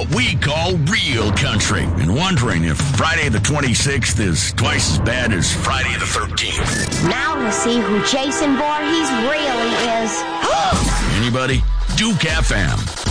what we call real country, and wondering if Friday the 26th is twice as bad as Friday the 13th. Now we'll see who Jason Voorhees really is. Anybody? Duke FM.